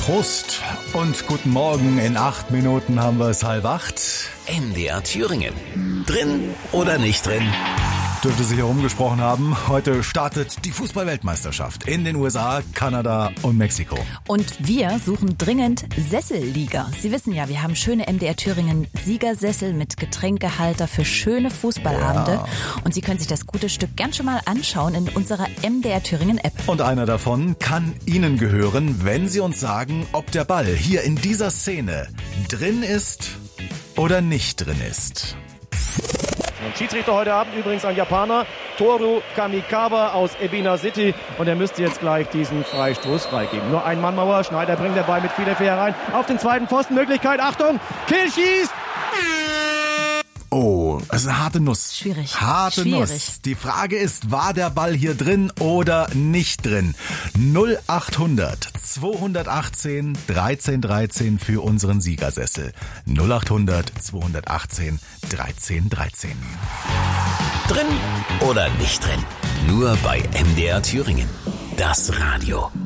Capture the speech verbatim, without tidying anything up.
Prost und guten Morgen. In acht Minuten haben wir es halb acht. M D R Thüringen. Drin oder nicht drin? Dürfte sich herumgesprochen haben. Heute startet die Fußball-Weltmeisterschaft in den U S A, Kanada und Mexiko. Und wir suchen dringend Sesselliga. Sie wissen ja, wir haben schöne M D R Thüringen Siegersessel mit Getränkehalter für schöne Fußballabende. Ja. Und Sie können sich das gute Stück ganz schon mal anschauen in unserer M D R Thüringen App. Und einer davon kann Ihnen gehören, wenn Sie uns sagen, ob der Ball hier in dieser Szene drin ist oder nicht drin ist. Und Schiedsrichter heute Abend übrigens ein Japaner, Toru Kamikawa aus Ebina City. Und er müsste jetzt gleich diesen Freistoß freigeben. Nur ein Mannmauer, Schneider bringt den Ball mit viel Effet herein. Auf den zweiten Pfosten, Möglichkeit, Achtung, Kill schießt! Oh, es ist eine harte Nuss. Schwierig. Harte Schwierig. Nuss. Die Frage ist, war der Ball hier drin oder nicht drin? null achthundert zweihundertachtzehn dreizehn dreizehn für unseren Siegersessel. null achthundert zweihundertachtzehn dreizehn dreizehn. Drin oder nicht drin? Nur bei M D R Thüringen. Das Radio.